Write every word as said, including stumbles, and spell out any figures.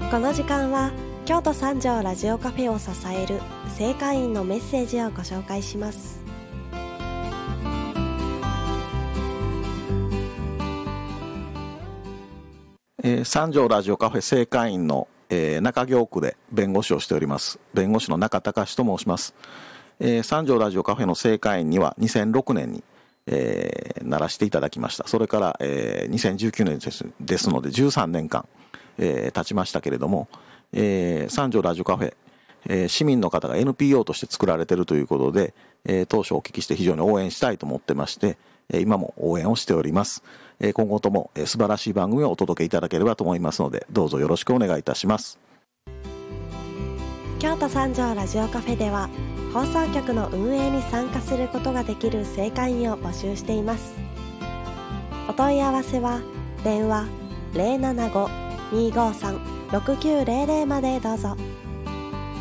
この時間は京都三条ラジオカフェを支える正会員のメッセージをご紹介します。 えー、三条ラジオカフェ正会員の、えー、中京区で弁護士をしております弁護士の中隆と申します。えー、三条ラジオカフェの正会員にはにせんろくねんに、えー、ならしていただきました。それから、えー、にせんじゅうきゅうねんです、ですのでじゅうさんねんかん、えー、経ちましたけれども、えー、三条ラジオカフェ、えー、市民の方が エヌピーオー として作られているということで、えー、当初お聞きして非常に応援したいと思ってまして、えー、今も応援をしております。えー、今後とも、えー、素晴らしい番組をお届けいただければと思いますので、どうぞよろしくお願いいたします。 京都三条ラジオカフェでは放送局の運営に参加することができる正会員を募集しています。お問い合わせは電話 ゼロななご にーごーさん ろくきゅうゼロゼロ までどうぞ。